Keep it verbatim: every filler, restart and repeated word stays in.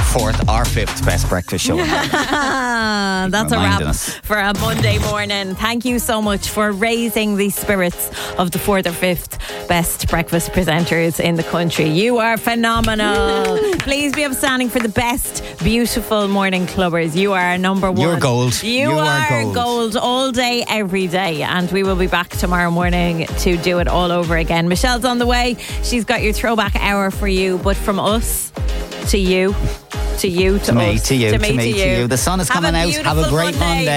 fourth or fifth best breakfast show. That's a wrap us. for a Monday morning. Thank you so much for raising the spirits of the fourth or fifth best breakfast presenters in the country. You are phenomenal. Please be upstanding for the best beautiful morning clubbers. You are number one. You're gold. You, You are, are gold. gold. all day, every day. And we will be back tomorrow morning to do it all over again. Michelle's on the way. She's got your throwback hour for you. But from us to you, to you, to, To me, us, to you, to to me, me, to to you. you. The sun is Have coming a out. Have a beautiful great Monday.